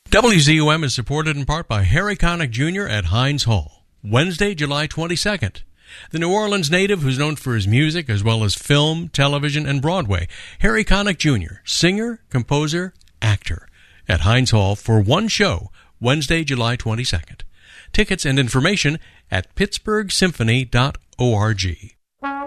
WZUM is supported in part by Harry Connick Jr. at Heinz Hall. Wednesday, July 22nd. The New Orleans native who's known for his music as well as film, television, and Broadway. Harry Connick Jr., singer, composer, actor. At Heinz Hall for one show, Wednesday, July 22nd. Tickets and information at pittsburghsymphony.org.